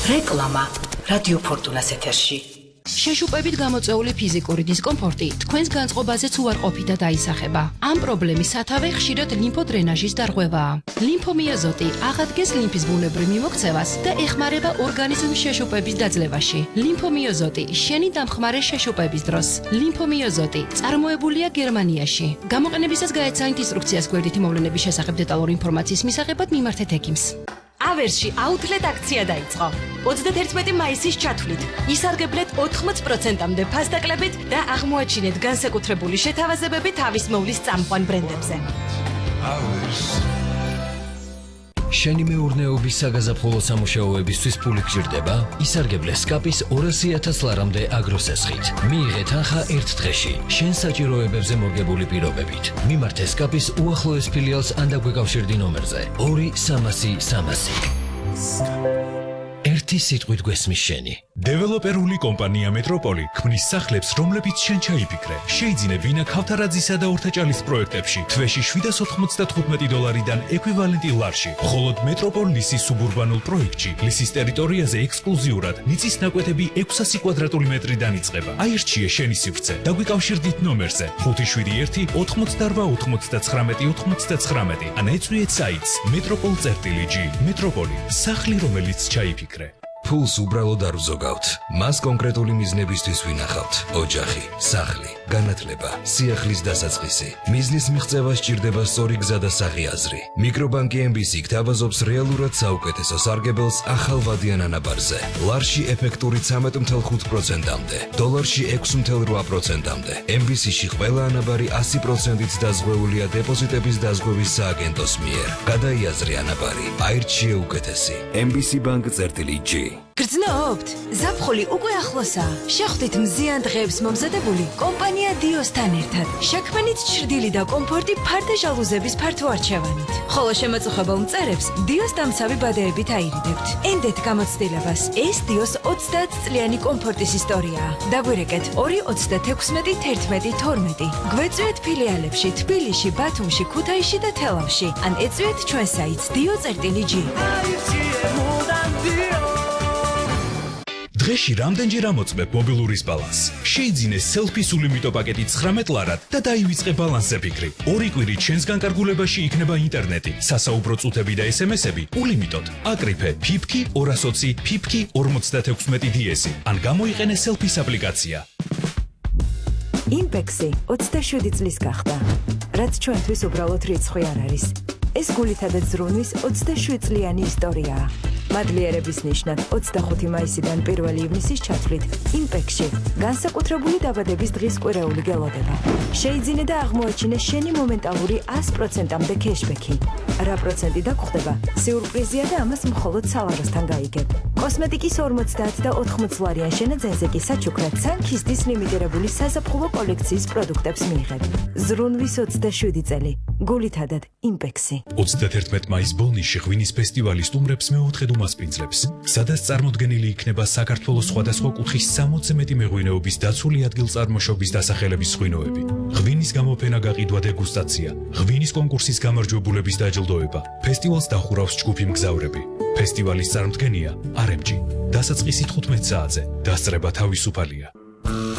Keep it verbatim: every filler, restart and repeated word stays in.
რეკლამა რადიო ფორტუნას ეთერში. შეშუპებით გამოწეული ფიზიკური დისკომფორტი თქვენს განწყობაზეც უარყოფით და დაისახება. ამ პრობლემის სათავე ხშირად ლიმფოდრენაჟის დარღვევაა. ლიმფომიოზოტი აღადგენს ლიმფის ბუნებრივ მიმოქცევას და ეხმარება ორგანიზმის შეშუპების დაძლევაში. ლიმფომიოზოტი შენი დამხმარე შეშუპების დროს. ლიმფომიოზოტი წარმოებულია გერმანიაში. გამოყენებისას გაეცანით ინსტრუქციას გვერდითი მოვლენების შესახებ დეტალური ინფორმაციის მისაღებად მიმართეთ ექიმს. ავერსში აუთლეტ აქცია დაიწყო. ოცდაერთმეტი მაისის ჩათვლით ისარგებლეთ ოთხმოც პროცენტამდე ფასდაკლებით და აღმოაჩინეთ განსაკუთრებული შეთავაზებები თავის მოვლის წამყვან ბრენდებზე. შენი მეურნეობის საგაზაფხულო სამუშაოებისთვის ფული გჭირდება? ისარგებლე სკაპის ორასი ათას ლარამდე აგროსესხით. მიიღე თანხა ერთ დღეში, შენ საჭიროებებზე მორგებული პირობებით. მიმართე სკაპის უახლოეს ფილიალს ან დაგვეკავშირდი ნომერზე ორი სამასი სამასი. ერთი სიტყვით გვესმის შენი. დეველოპერული კომპანია მეტროპოლი ქმნის სახლებს, რომლებიც შენ ჩაიფიქრე. შეიძინე ვინა ქავთარაძისა და ორთაჭალის პროექტებში თვეში შვიდას ოთხმოცდათხუთმეტი დოლარიდან ეკვივალენტი ლარში. მხოლოდ მეტროპოლ ლისის სუბურბანულ პროექტში ლისის ტერიტორიაზე ექსკლუზიურად მიწის ნაკვეთები ექვსასი კვადრატული მეტრიდან იწყება. აირჩიე შენი სივრცე. დაგვიკავშირდით ნომერზე ხუთი შვიდი ერთი ოთხმოცდარვა ოთხმოცდაცხრამეტი ოთხმოცდაცხრამეტი ან ეწვიეთ საიტს მეტროპოლ წერტილი ჯი. მეტროპოლი, სახლი, რომელიც ჩაიფიქრე. ფულს უბრალოდ არ ვზოგავთ. მას კონკრეტული მიზნებისთვის ვინახავთ. ოჯახი, სახლი, განათლება, სიახლის დასაწყისი. მიზნის მიღწევა სჭირდება სწორი გზა და საღიაზრი. მიკრობანკი ემ ბი სი გთავაზობს რეალურად საუკეთესო სარგებელს ახალ ვადიან ანაბარზე. ლარში ეფექტური ცამეტ ათი ხუთი პროცენტამდე, დოლარში ექვსი ათი რვა პროცენტამდე. ემ ბი სი-ში ყველა ანაბარი ასი პროცენტით დაზღვეულია დეპოზიტების დაზღვევის სააგენტოს მიერ. გადაიაზრე ანაბარი, აირჩიე უკეთესი. ემ ბი სი ბანკ წერტილი ჯი. გრძნობთ? ზაფხული უკვე ახლოსაა. შეხვდით მზიან დღეებს მომზადებული კომპანია დიოსთან ერთად. შექმნით ჩრდილი და კომფორტი ფარდა ჟალუზების ფართო არჩევანით. ხოლო შემაწუხებელ მწერებს დიოს დამცავი ბადეებით აირიდებთ. ენდეთ გამოცდილებას. ეს დიოს ოცდაათ წლიანი კომფორტის ისტორიაა. დაგვირეკეთ ორი ოცდათექვსმეტი თერთმეტი თორმეტი. გვეწვიეთ ფილიალებში თბილისში, ბათუმში, ქუთაისში და თელავში. ან ეწვიეთ ჩვენ საიტს dio წერტილი ჯი. დღეში რამდენჯერ ამოწმებ მობილურის ბალანსს? შეიძინე სელფის ულიმიტო პაკეტი ცხრამეტ ლარად და დაივიწყე ბალანსზე ფიქრი. ორი კვირით შენს განკარგულებაში იქნება ინტერნეტი, სასაუბრო წუთები და ეს ემ ესები ულიმიტოდ. აკრიფე ფიფკი ორას ოცი ფიფკი ორმოცდათექვსმეტი დი-ესი ან გამოიყენე სელფის აპლიკაცია. იმპექსი ოცდაშვიდი წლის გახდა, რაც ჩვენთვის უბრალოდ რიცხვი არ არის. ეს გულითადაც ზრუნვის ოცდაშვიდ წლიანი ისტორიაა. მადლიერების ნიშნად ოცდახუთი მაისიდან პირველი ივნისის ჩათვლით იმპექსში განსაკუთრებული დაბადების დღის კვირეული გელოდება. შეიძინე და აღმოაჩინე შენი მომენტალური ასი პროცენტამდე кэშბექი. რა პროცენტი დაგხვდება? სიურპრიზია და ამას მხოლოდ სალაროსთან გაიგებ. კოსმეტიკის ორმოცდაათ და ოთხმოცი ლარიან შენაძენზე კი საჩუქრად სანქისტის ლიმიტირებული საზაფხულო კოლექციის პროდუქტებს მიიღებ. ზრუნვის ოცდაშვიდი წელი. გულითადად იმპექსი. ოცდაათერთმეტი მაისს ბოლნისში ღვინის ფესტივალი სტუმრებს მეოთხედ უმასპინძლებს, სადაც წარმოდგენილი იქნება საქართველოს სხვადასხვა კუთხის სამოცზე მეტი მეღვინეობის დაცული ადგილწარმოშობის დასახელების ღვინოები. ღვინის გამოფენა, გაყიდვა, დეგუსტაცია, ღვინის კონკურსის გამარჯვებულების დაჯილდოება. ფესტივალს დახურავს ჯგუფი მგზავრები. ფესტივალის წარმოდგენია არ ემ ჯი. დასაწყისი თხუთმეტ საათზე. დასწრება თავისუფალია.